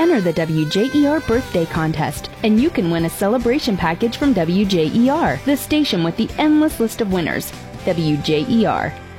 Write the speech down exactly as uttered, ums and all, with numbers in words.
enter the W J E R Birthday Contest, and you can win a celebration package from W J E R, the station with the endless list of winners. W J E R.